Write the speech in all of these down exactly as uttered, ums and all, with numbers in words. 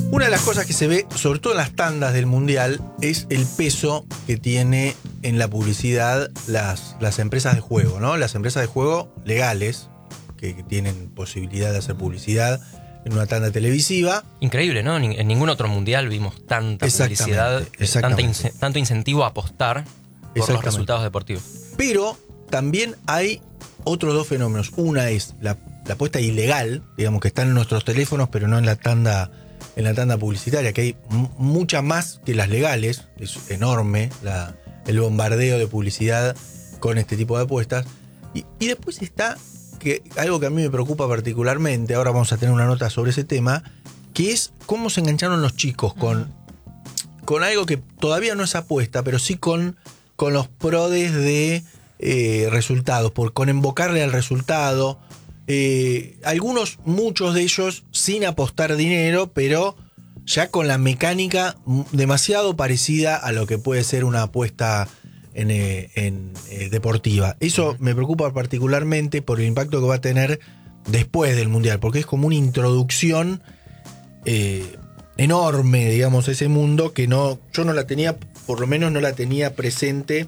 Una de las cosas que se ve, sobre todo en las tandas del Mundial, es el peso que tiene en la publicidad las, las empresas de juego, ¿no? Las empresas de juego legales, que, que tienen posibilidad de hacer publicidad en una tanda televisiva. Increíble, ¿no? En ningún otro Mundial vimos tanta publicidad, exactamente. Tanta in- tanto incentivo a apostar por los resultados deportivos. Pero también hay otros dos fenómenos. Una es la, la apuesta ilegal, digamos, que está en nuestros teléfonos, pero no en la tanda en la tanda publicitaria, que hay m- mucha más que las legales. Es enorme la, el bombardeo de publicidad con este tipo de apuestas. Y, y después está que algo que a mí me preocupa particularmente, ahora vamos a tener una nota sobre ese tema, que es cómo se engancharon los chicos con, con algo que todavía no es apuesta, pero sí con, con los prodes de eh, resultados, por, con invocarle al resultado. Eh, algunos, muchos de ellos sin apostar dinero, pero ya con la mecánica demasiado parecida a lo que puede ser una apuesta en, eh, en eh, deportiva. Eso me preocupa particularmente por el impacto que va a tener después del Mundial, porque es como una introducción eh, enorme, digamos, a ese mundo que no, yo no la tenía, por lo menos no la tenía presente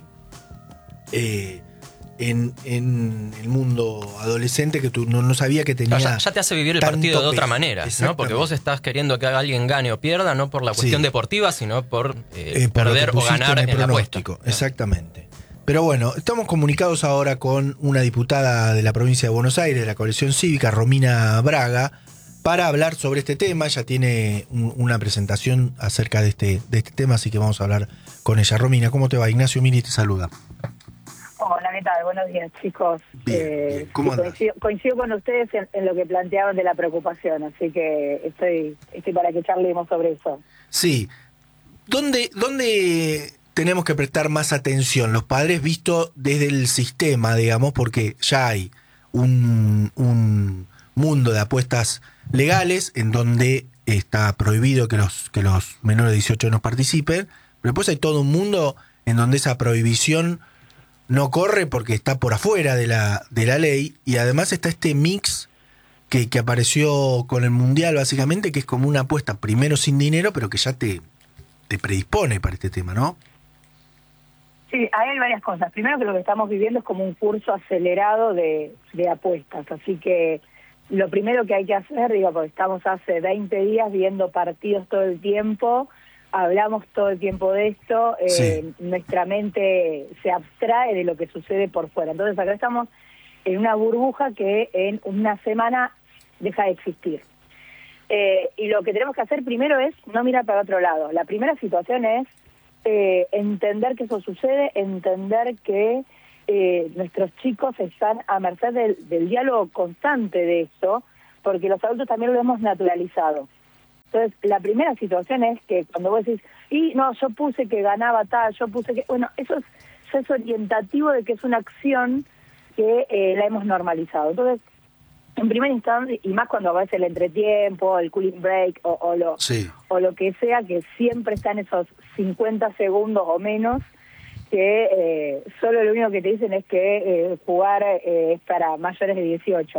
eh, En, en el mundo adolescente, que tú no, no sabía que tenía. Ya, ya te hace vivir el partido de otra manera, ¿no? Porque vos estás queriendo que alguien gane o pierda, no por la cuestión sí. deportiva, sino por, eh, eh, por perder o ganar en, en la apuesta. Exactamente. Pero bueno, estamos comunicados ahora con una diputada de la provincia de Buenos Aires, de la coalición cívica, Romina Braga, para hablar sobre este tema. Ella tiene un, una presentación acerca de este, de este tema, así que vamos a hablar con ella. Romina, ¿cómo te va? Ignacio Mili te saluda. Hola, ¿qué tal? Buenos días, chicos. Bien, eh, bien. ¿Cómo andás? Coincido, coincido con ustedes en, en lo que planteaban de la preocupación, así que estoy, estoy para que charlemos sobre eso. Sí. ¿Dónde, dónde tenemos que prestar más atención? Los padres, visto desde el sistema, digamos, porque ya hay un, un mundo de apuestas legales en donde está prohibido que los, que los menores de dieciocho años participen, pero después hay todo un mundo en donde esa prohibición no corre porque está por afuera de la, de la ley, y además está este mix que, que apareció con el Mundial básicamente, que es como una apuesta primero sin dinero, pero que ya te, te predispone para este tema, ¿no? Sí, hay varias cosas. Primero, que lo que estamos viviendo es como un curso acelerado de, de apuestas, así que lo primero que hay que hacer, digo, porque estamos hace veinte días viendo partidos todo el tiempo, hablamos todo el tiempo de esto, eh, sí. Nuestra mente se abstrae de lo que sucede por fuera. Entonces acá estamos en una burbuja que en una semana deja de existir. Eh, y lo que tenemos que hacer primero es no mirar para otro lado. La primera situación es eh, entender que eso sucede, entender que eh, nuestros chicos están a merced del, del diálogo constante de esto, porque los adultos también lo hemos naturalizado. Entonces, la primera situación es que cuando vos decís, y no, yo puse que ganaba tal, yo puse que... Bueno, eso es, eso es orientativo de que es una acción que eh, la hemos normalizado. Entonces, en primera instancia, y más cuando aparece el entretiempo, el cooling break, o, o, lo, sí. o lo que sea, que siempre están esos cincuenta segundos o menos, que eh, solo lo único que te dicen es que eh, jugar eh, es para mayores de dieciocho.